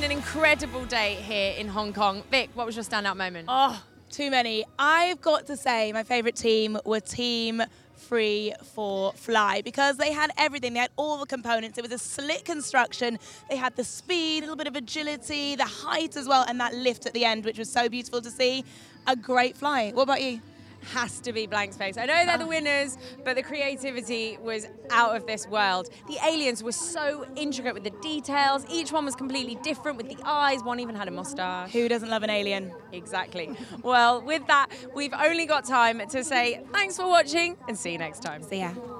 been an incredible day here in Hong Kong. Vic, what was your standout moment? Oh, too many. I've got to say my favourite team were Team Free for Fly because they had everything. They had all the components. It was a slick construction. They had the speed, a little bit of agility, the height as well, and that lift at the end, which was so beautiful to see. A great fly. What about you? Has to be Blank Space. I know they're the winners, but the creativity was out of this world. The aliens were so intricate with the details. Each one was completely different with the eyes. One even had a mustache. Who doesn't love an alien? Exactly. Well, with that, we've only got time to say thanks for watching and see you next time. See ya.